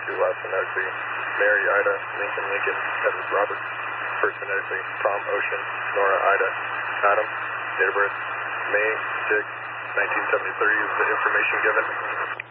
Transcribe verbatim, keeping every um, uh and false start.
two, last phonetically Mary, Ida, Lincoln, Lincoln, Edward, Robert. First phonetically Tom, Ocean, Nora, Ida, Adam. Date of birth May sixth, nineteen seventy-three is the information given.